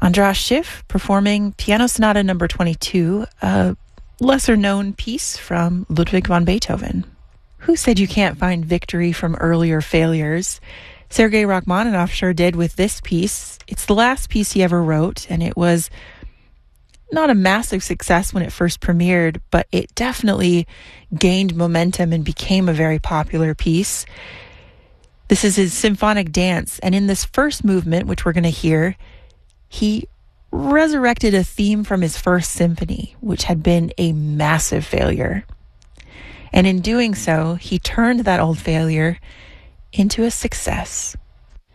Andras Schiff performing Piano Sonata number 22, a lesser-known piece from Ludwig van Beethoven. Who said you can't find victory from earlier failures? Sergei Rachmaninoff sure did with this piece. It's the last piece he ever wrote, and it was not a massive success when it first premiered, but it definitely gained momentum and became a very popular piece. This is his symphonic dance, and in this first movement, which we're going to hear, he resurrected a theme from his first symphony, which had been a massive failure. And in doing so, he turned that old failure into a success.